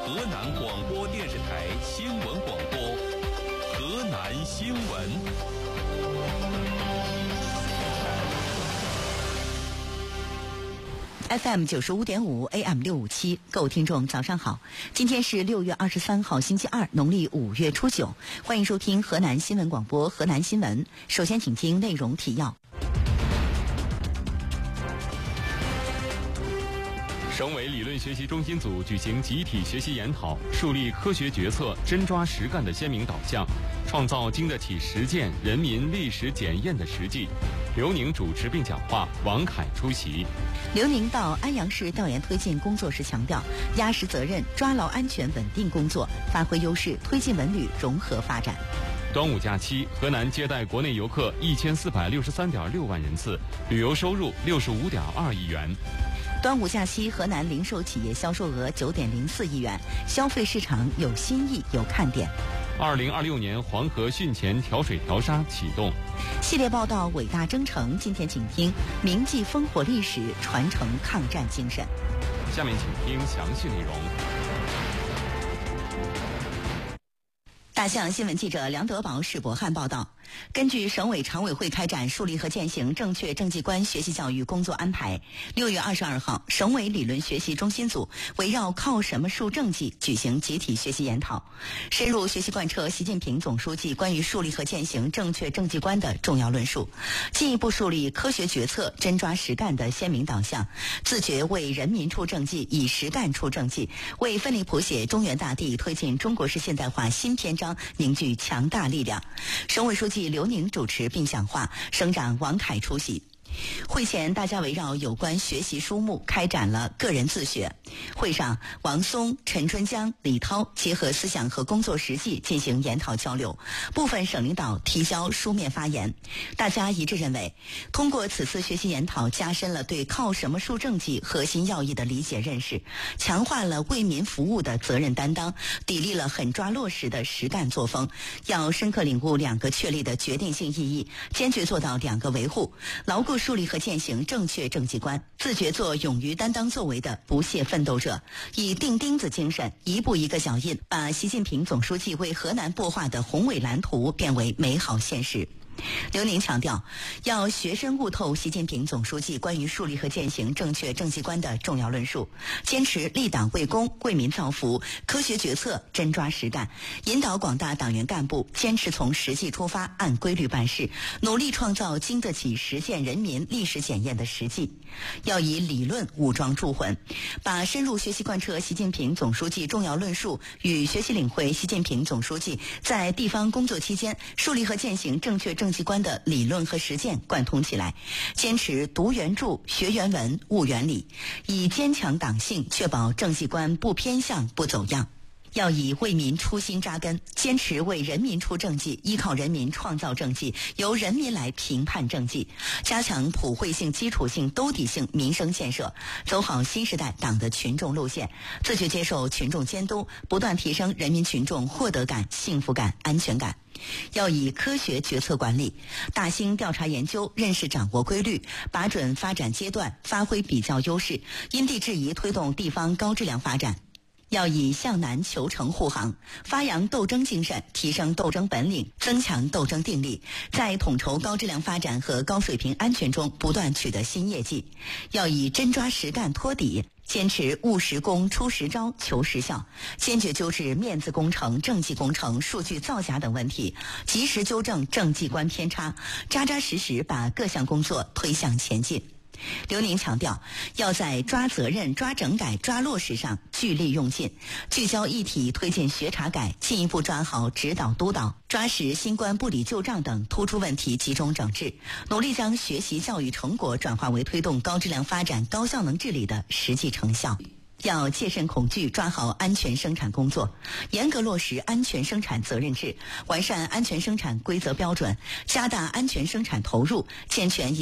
河南广播电视台新闻广播，河南新闻。 FM 95.5 AM 657，各位听众早上好，今天是6月23号星期二，农历5月初9，欢迎收听河南新闻广播河南新闻。首先请听内容提要。 省委理论学习中心组举行集体学习研讨，树立科学决策、真抓实干的鲜明导向，创造经得起实践、人民历史检验的实际。刘宁主持并讲话，王凯出席。 刘宁到安阳市调研推进工作时强调，压实责任，抓牢安全稳定工作，发挥优势，推进文旅融合发展。 端午假期，河南接待国内游客1463.6万人次，旅游收入65.2亿元。 端午假期，河南零售企业销售额9.04亿元，消费市场有新意有看点。 2026年黄河汛前调水调沙启动。 系列报道伟大征程，今天请听铭记烽火历史，传承抗战精神。 下面请听详细内容。 大象新闻记者梁德宝、史博汉报道，根据省委常委会开展树立和践行正确政绩观学习教育工作安排，6月22号，省委理论学习中心组围绕靠什么树政绩举行集体学习研讨，深入学习贯彻习近平总书记关于树立和践行正确政绩观的重要论述，进一步树立科学决策、真抓实干的鲜明导向，自觉为人民出政绩，以实干出政绩，为奋力谱写中原大地、推进中国式现代化新篇章凝聚强大力量。省委书记刘宁主持并讲话，省长王凯出席。会前，大家围绕有关学习书目开展了个人自学。会上，王松、陈春江、李涛结合思想和工作实际进行研讨交流，部分省领导提交书面发言。大家一致认为，通过此次学习研讨，加深了对靠什么树政绩核心要义的理解认识，强化了为民服务的责任担当，砥砺了狠抓落实的实干作风。要深刻领悟两个确立的决定性意义，坚决做到两个维护，牢固树立和践行正确政绩观，自觉做勇于担当作为的不懈奋斗者，以钉钉子精神一步一个脚印，把习近平总书记为河南擘画的宏伟蓝图变为美好现实。刘宁强调，要学深悟透习近平总书记关于树立和践行正确政绩观的重要论述，坚持立党为公、为民造福，科学决策、真抓实干，引导广大党员干部坚持从实际出发，按规律办事，努力创造经得起实践人民历史检验的实际。要以理论武装铸魂，把深入学习贯彻习近平总书记重要论述与学习领会习近平总书记在地方工作期间树立和践行正确政绩观的理论和实践贯通起来，坚持读原著、学原文、悟原理，以坚强党性确保政绩观不偏向、不走样。要以为民初心扎根，坚持为人民出政绩，依靠人民创造政绩，由人民来评判政绩，加强普惠性、基础性、兜底性民生建设，走好新时代党的群众路线，自觉接受群众监督，不断提升人民群众获得感、幸福感、安全感。要以科学决策管理，大兴调查研究，认识掌握规律，把准发展阶段，发挥比较优势，因地制宜推动地方高质量发展。要以向南求成护航，发扬斗争精神，提升斗争本领，增强斗争定力，在统筹高质量发展和高水平安全中不断取得新业绩。要以真抓实干托底，坚持务实工、出实招、求实效，坚决纠治面子工程、政绩工程、数据造假等问题，及时纠正政绩观偏差，扎扎实实把各项工作推向前进。刘宁强调，要在抓责任、抓整改、抓落实上聚力用劲，聚焦一体推进学查改，进一步抓好指导督导，抓实新冠不理旧账等突出问题集中整治，努力将学习教育成果转化为推动高质量发展、高效能治理的实际成效。要戒慎恐惧，抓好安全生产工作，严格落实安全生产责任制，完善安全生产规则标准，加大安全生产投入，健全